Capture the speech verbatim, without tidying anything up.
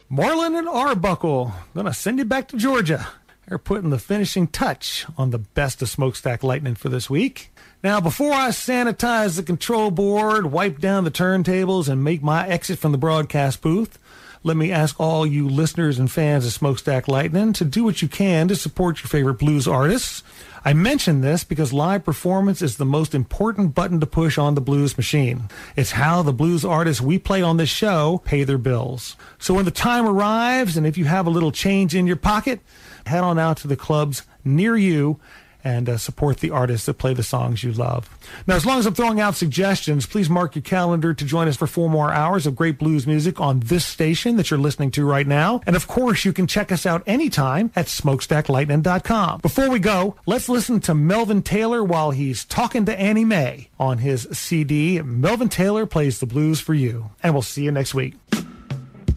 Marlin and Arbuckle, gonna send you back to Georgia. They're putting the finishing touch on the best of Smokestack Lightning for this week. Now, before I sanitize the control board, wipe down the turntables, and make my exit from the broadcast booth, let me ask all you listeners and fans of Smokestack Lightning to do what you can to support your favorite blues artists. I mention this because live performance is the most important button to push on the blues machine. It's how the blues artists we play on this show pay their bills. So when the time arrives, and if you have a little change in your pocket, head on out to the clubs near you and uh, support the artists that play the songs you love. Now, as long as I'm throwing out suggestions, please mark your calendar to join us for four more hours of great blues music on this station that you're listening to right now. And of course, you can check us out anytime at smokestack lightning dot com. Before we go, let's listen to Melvin Taylor while he's talking to Annie Mae on his C D, Melvin Taylor Plays the Blues for You. And we'll see you next week.